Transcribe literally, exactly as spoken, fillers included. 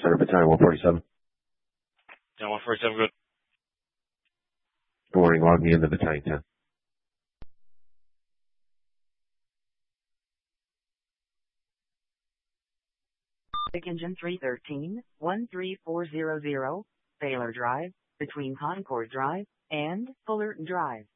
Center Battalion one forty-seven. Yeah, one forty-seven, good. Good morning, log me in the Battalion ten. Engine three thirteen, one three four zero zero, Baylor Drive, between Concord Drive and Fullerton Drive.